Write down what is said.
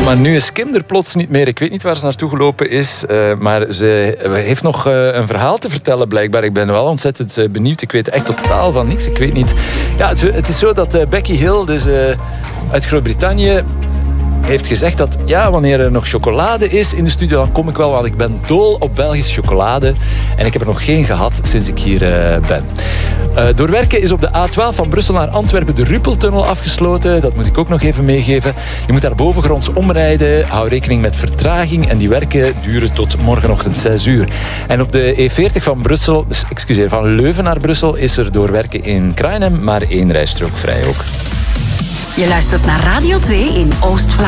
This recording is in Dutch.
Maar nu is Kim er plots niet meer. Ik weet niet waar ze naartoe gelopen is. Maar ze heeft nog een verhaal te vertellen blijkbaar. Ik ben wel ontzettend benieuwd. Ik weet echt totaal van niks. Ik weet niet. Ja, het is zo dat Becky Hill, dus uit Groot-Brittannië, heeft gezegd dat ja, wanneer er nog chocolade is in de studio, dan kom ik wel, want ik ben dol op Belgische chocolade. En ik heb er nog geen gehad sinds ik hier ben. Door werken is op de A12 van Brussel naar Antwerpen de Ruppeltunnel afgesloten. Dat moet ik ook nog even meegeven. Je moet daar bovengronds omrijden. Hou rekening met vertraging. En die werken duren tot morgenochtend 6 uur. En op de E40 van Leuven naar Brussel is er door werken in Kraaienhem maar 1 rijstrook vrij ook. Je luistert naar Radio 2 in Oost-Vlaanderen.